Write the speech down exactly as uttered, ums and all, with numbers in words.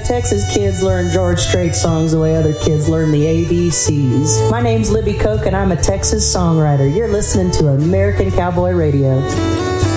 Texas kids learn George Strait songs the way other kids learn the A B Cs. My name's Libby Koch, and I'm a Texas songwriter. You're listening to American Cowboy Radio.